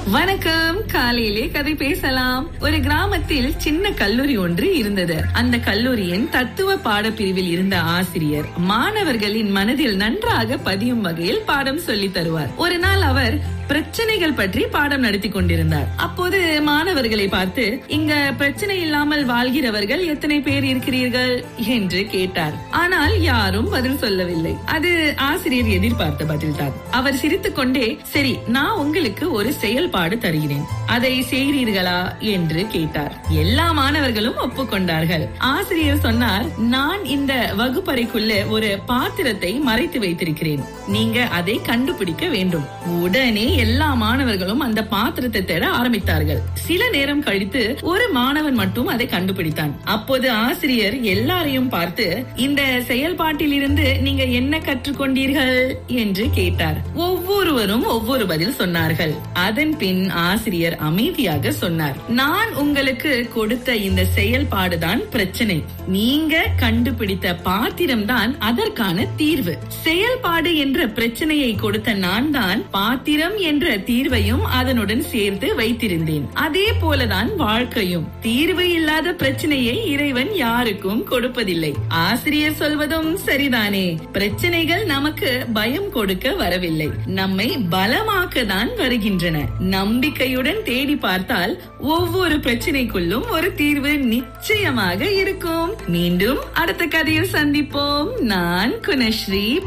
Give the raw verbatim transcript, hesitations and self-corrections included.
வணக்கம். காலையிலே கதை பேசலாம். ஒரு கிராமத்தில் சின்ன கல்லூரி ஒன்று இருந்தது. அந்த கல்லூரியின் தத்துவ பாடப்பிரிவில் இருந்த ஆசிரியர் மாணவர்களின் மனதில் நன்றாக பதியும் வகையில் பாடம் சொல்லி தருவார். ஒரு நாள் அவர் பிரச்சனைகள் பற்றி பாடம் நடத்தி கொண்டிருந்தார். அப்போது மாணவர்களை பார்த்து, இங்க பிரச்சனை இல்லாமல் வாழ்கிறவர்கள் எத்தனை பேர் இருக்கிறீர்கள் என்று கேட்டார். ஆனால் யாரும் பதில் சொல்லவில்லை. அது ஆசிரியர் எதிர்பார்த்த பதில்தான். அவர் சிரித்துக் கொண்டே, சரி, நான் உங்களுக்கு ஒரு செயல்பாடு தருகிறேன், அதை செய்கிறீர்களா என்று கேட்டார். எல்லா மாணவர்களும் ஒப்புக்கொண்டார்கள். ஆசிரியர் சொன்னார், நான் இந்த வகுப்பறைக்குள்ள ஒரு பாத்திரத்தை மறைத்து வைத்திருக்கிறேன், நீங்க அதை கண்டுபிடிக்க வேண்டும். உடனே எல்லா மாணவர்களும் அந்த பாத்திரத்தை தேட ஆரம்பித்தார்கள். சில நேரம் கழித்து ஒரு மாணவன் மட்டும் அதை கண்டுபிடித்தான். அப்போது ஆசிரியர் எல்லாரையும் பார்த்து, இந்த செயல்பாட்டில் இருந்து நீங்க என்ன கற்றுக்கொண்டீர்கள் என்று கேட்டார். ஒவ்வொருவரும் ஒவ்வொரு பதில் சொன்னார்கள். அதன் பின் ஆசிரியர் அமைதியாக சொன்னார், நான் உங்களுக்கு கொடுத்த இந்த செயல்பாடுதான் பிரச்சனை, நீங்க கண்டுபிடித்த பாத்திரம் தான் அதற்கான தீர்வு. செயல்பாடு என்ற பிரச்சனையை கொடுத்த நான் தான் பாத்திரம் என்ற தீர்வையும் அதனுடன் சேர்த்து வைத்திருந்தேன். அதே போலதான் வாழ்க்கையும். தீர்வு இல்லாத பிரச்சனையை இறைவன் யாருக்கும் கொடுப்பதில்லை. ஆசிரியர் சொல்வதும் சரிதானே. பிரச்சனைகள் நமக்கு பயம் கொடுக்க வரவில்லை, நம்மை பலமாக்க தான் வருகின்றன. நம்பிக்கையுடன் தேடி பார்த்தால் ஒவ்வொரு பிரச்சனைக்குள்ளும் ஒரு தீர்வு நிச்சயமாக இருக்கும். மீண்டும் அடுத்த கதையில் சந்திப்போம். நான் குணஸ்ரீ.